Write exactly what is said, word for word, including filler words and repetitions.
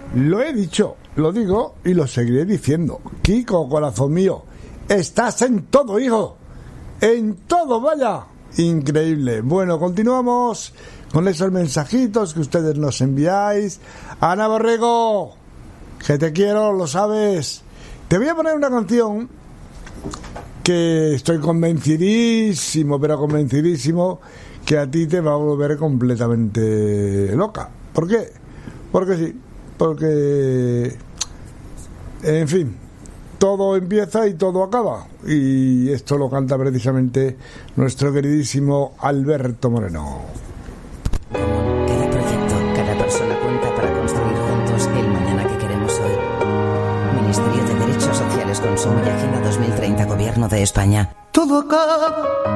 Lo he dicho, lo digo y lo seguiré diciendo. Kiko, corazón mío, estás en todo, hijo. En todo, vaya. Increíble. Bueno, continuamos con esos mensajitos que ustedes nos enviáis. Ana Borrego, que te quiero, lo sabes. Te voy a poner una canción que estoy convencidísimo, pero convencidísimo, que a ti te va a volver completamente loca. ¿Por qué? Porque sí, porque, en fin, todo empieza y todo acaba. Y esto lo canta precisamente nuestro queridísimo Alberto Moreno. Cada proyecto, cada persona cuenta para construir juntos el mañana que queremos hoy. Ministerio de Derechos Sociales, Consumo y Agenda dos mil treinta, Gobierno de España. Todo acaba